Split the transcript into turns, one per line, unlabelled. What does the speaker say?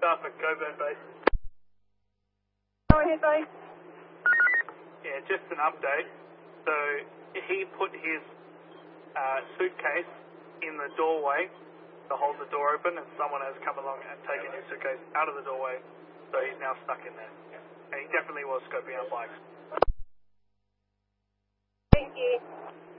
Suffolk, Coburn base.
Go ahead, base.
Yeah, just an update. So he put his suitcase in the doorway to hold the door open, and someone has come along and taken his suitcase out of the doorway, so he's now stuck in there. And he definitely was scoping out bikes.
Thank you.